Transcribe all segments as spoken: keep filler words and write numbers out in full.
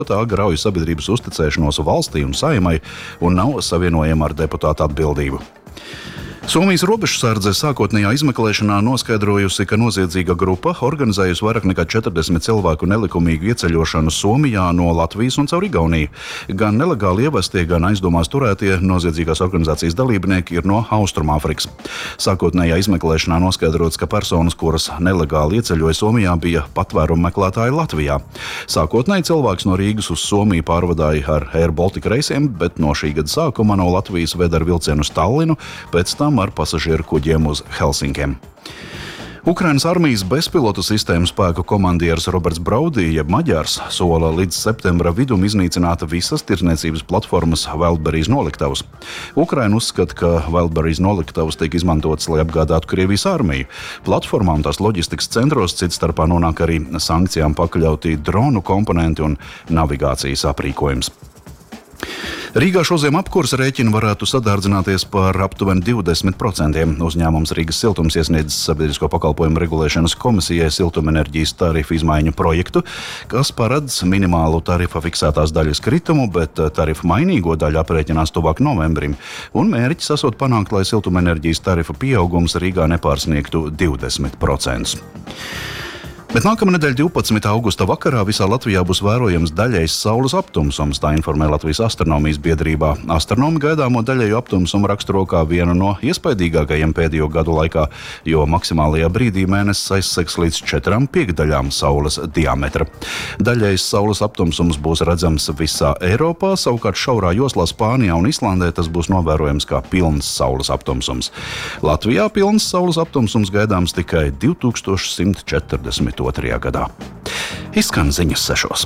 Tā grauj sabiedrības uzticēšanos valstī un Saeimai un nav savienojama ar deputātu atbildību. Somijas robežsardze sākotnējā izmeklēšanā noskaidrojusi, ka noziedzīga grupa organizējusi vairāk nekā četrdesmit cilvēku nelikumīgu ieceļošanu Somijā no Latvijas un caur Igauniju. Gan nelegāli ievestie, gan aizdomās turētie noziedzīgās organizācijas dalībnieki ir no Austrumāfrikas. Sākotnējā izmeklēšanā noskaidrots, ka personas, kuras nelegāli ieceļoja Somijā, bija patvērumu meklētāji Latvijā. Sākotnēji cilvēks no Rīgas uz Somiju pārvadāja ar Air Baltica reisiem, bet no šī gada sākuma no Latvijas ved ar vilcienu uz Tallinu, pēc tam ar pasažieru kuģiem uz Helsinkiem. Ukrainas armijas bezpilotu sistēmu spēku komandieris Roberts Braudī, jeb Maģars, sola līdz septembra vidum iznīcināt visas tirdzniecības platformas Wildberries noliktavas. Ukraina uzskata, ka Wildberries noliktavas tiek izmantotas, lai apgādātu Krievijas armiju. Platformā un tās loģistikas centros cits starpā nonāk arī sankcijām pakļauti dronu komponenti un navigācijas aprīkojums. Rīgā šoziem apkurs rēķini varētu sadārdzināties par aptuveni divdesmit procentiem. Uzņēmums Rīgas siltums iesniedz Sabiedrisko pakalpojumu regulēšanas komisijai siltumenerģijas tarifu izmaiņu projektu, kas paredz minimālu tarifa fiksētās daļas kritumu, bet tarifu mainīgo daļu aprēķinās tuvāk novembrim. Un mērķis esot panākt, lai siltumenerģijas tarifa pieaugums Rīgā nepārsniegtu divdesmit procentus. Bet nākamā nedēļa divpadsmitā augusta vakarā visā Latvijā būs vērojams daļējs saules aptumsums, tā informē Latvijas astronomijas biedrībā. Astronomi gaidāmo daļēju aptumsumu raksturo kā vienu no iespaidīgākajiem pēdējo gadu laikā, jo maksimālajā brīdī mēnesis aizsegs līdz četrām piekdaļām saules diametra. Daļējs saules aptumsums būs redzams visā Eiropā, savukārt šaurā joslā Spānijā un Islandē tas būs novērojams kā pilns saules aptumsums. Latvijā pilns saules aptumsums gaidāms tikai divtūkstoš simt četrdesmit otrajā gadā. Izskan ziņas sešos.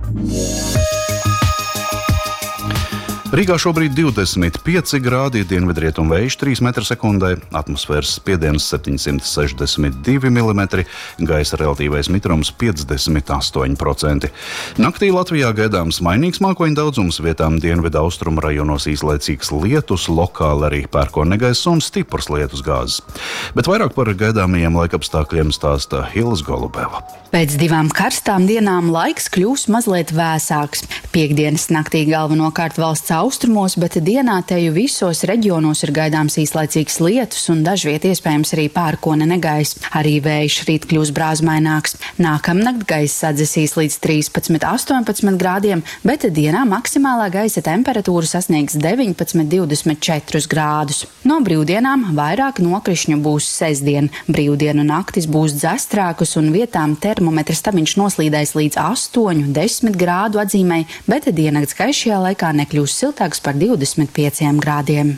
Rīgā šobrīd divdesmit pieci grādi, dienvidrietumu vējš trīs metri sekundē, atmosfēras spiediens septiņsimt sešdesmit divi milimetri, gaisa relatīvais mitrums piecdesmit astoņi procenti. Naktī Latvijā gaidāms mainīgs mākoņu daudzums, vietām dienvidu austrumu rajonos īslaicīgs lietus, lokāli arī pērkonnegaiss un stiprs lietus gāzes. Bet vairāk par gaidāmajiem laikapstākļiem stāsta Hills Golubeva. Pēc divām karstām dienām laiks kļūs mazliet vēsāks. Piektdienas naktī galvenokārt valsts austrumos, bet dienā teju visos reģionos ir gaidāms īslaicīgs lietus un dažviet iespējams arī pērkona negaiss. Arī vējš rīt kļūs brāzmaināks. Nākamnakt gaiss atdzesīs līdz trīspadsmit astoņpadsmit grādiem, bet dienā maksimālā gaisa temperatūra sasniegs deviņpadsmit divdesmit četrus grādus. No brīvdienām vairāk nokrišņu būs sestdien. Brīvdienu naktis būs dzestrākas un vietām termometra stabiņš noslīdēs līdz astoņu desmit grādu atzīmei, bet diennakts gaišajā laikā nekļūs siltāks par divdesmit pieciem grādiem.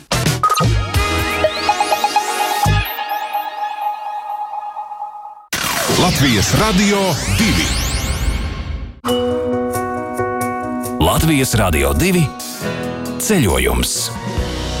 Latvijas Radio divi. Latvijas Radio divi ceļojums.